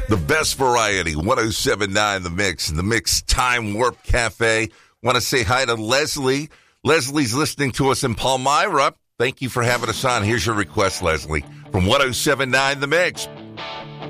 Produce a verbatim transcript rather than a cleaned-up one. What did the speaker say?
The best variety, one oh seven point nine The Mix, The Mix Time Warp Cafe. Want to say hi to Leslie. Leslie's listening to us in Palmyra. Thank you for having us on. Here's your request, Leslie, from one oh seven point nine The Mix.